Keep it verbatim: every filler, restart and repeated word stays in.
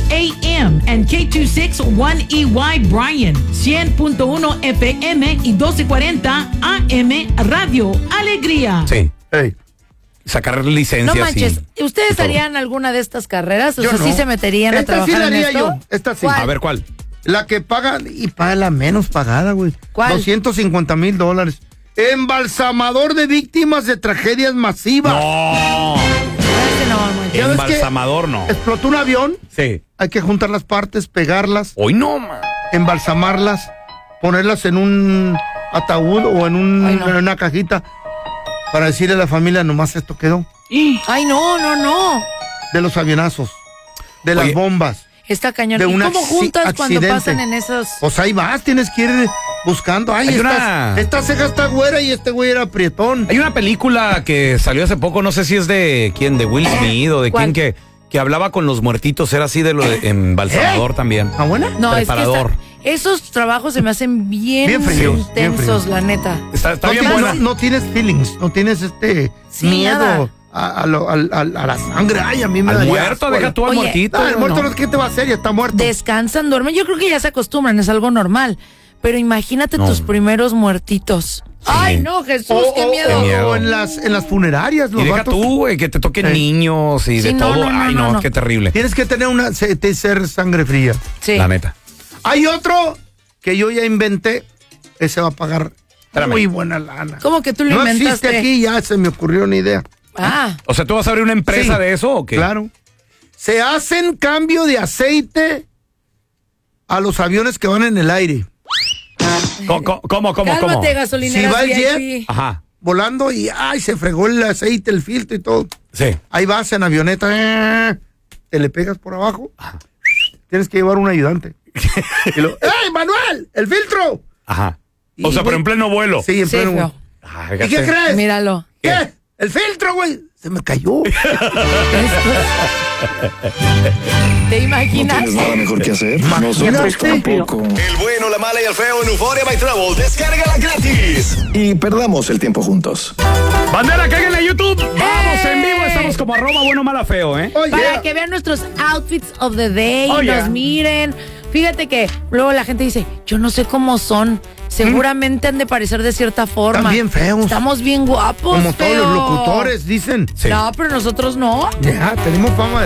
A M and K veintiséis one E Y Bryan, cien punto uno F M y doce cuarenta A M Radio Alegría. Sí. Hey. Sacar licencias. No manches, y, ¿ustedes y harían alguna de estas carreras? O Yo sea, no. ¿sí se meterían a Esta trabajar sí la en haría esto? yo. Esta sí. ¿Cuál? A ver, ¿cuál? La que paga, y paga la menos pagada, güey. ¿Cuál? doscientos cincuenta mil dólares. Embalsamador de víctimas de tragedias masivas. No. Ese no, manches. ¿Ya ves que Embalsamador, no. Explotó un avión, Sí. hay que juntar las partes, pegarlas, Hoy no, man. embalsamarlas, ponerlas en un ataúd o en, un, Ay, no. en una cajita para decirle a la familia, nomás esto quedó. Ay, no, no, no. De los avionazos, de Oye. las bombas. Está cañón. De ¿Y un cómo acci- juntas cuando accidente. pasan en esos? Pues ahí vas, tienes que ir buscando. Ay, Hay esta, una- esta ceja está güera y este güey era prietón. Hay una película que salió hace poco, no sé si es de quién, de Will Smith o de ¿Cuál? quién, que, que hablaba con los muertitos, era así de lo de embalsamador ¿Eh? también. ¿Ah, buena? No, es que Preparador. está- esos trabajos se me hacen bien, Bien fríos, bien intensos, fríos. la neta. Está, está No, bien tienes, buena. no, no tienes feelings, no tienes este Sí, miedo nada. a, a, lo- al- al- a la sangre. Ay, a mí me Al daría muerto, asco. deja tú al Oye, muertito. No, el muerto no. no es que te va a hacer, ya está muerto. Descansan, duermen. Yo creo que ya se acostumbran, es algo normal. Pero imagínate No. tus primeros muertitos. Ay, no, Jesús, o, qué o- miedo. o- Qué miedo. o en las en las funerarias, Y los deja vatos. tú, güey, que te toquen Sí. niños y Sí, de no, todo. no, no, Ay, no, no, no. qué terrible. Tienes que tener una se- te- ser sangre fría. Sí. La neta. Hay otro que yo ya inventé, ese va a pagar Espérame. muy buena lana. ¿Cómo que tú lo no inventaste? existe aquí, ya se me ocurrió una idea. Ah, O sea, ¿tú vas a abrir una empresa Sí, de eso o qué? Claro. Se hacen cambio de aceite a los aviones que van en el aire. ¿Cómo, cómo, cómo? cómo? cálmate, gasolinera Si va el V I P. jet, Ajá. Volando y ay, se fregó el aceite, el filtro y todo. Sí. Ahí vas en avioneta, eh, te le pegas por abajo. Tienes que llevar un ayudante. Y lo, ¡ey, Manuel! ¡El filtro! Ajá. Y, O sea, pero güey, en pleno vuelo. Sí, en Sí, pleno. feo. Ah, ¿Y qué fíjate. crees? Míralo. ¿Qué? El filtro, güey. Se me cayó. ¿Te imaginas? ¿Tienes nada mejor que hacer? Imagínate. Nosotros tampoco. El bueno, la mala y el feo en Euphoria by Travel. Descárgala gratis. Y perdamos el tiempo juntos. Bandera, cáguenle a YouTube. Vamos ¡Eh! en vivo. Estamos como arroba bueno, mala, feo, ¿eh? Oye, Para que vean nuestros outfits of the day Oh, y yeah. nos miren. Fíjate que luego la gente dice, yo no sé cómo son. Seguramente han de parecer de cierta forma. Están bien feos. Estamos bien guapos, como todos los feo. locutores dicen. Sí. No, pero nosotros no. Ya, tenemos fama de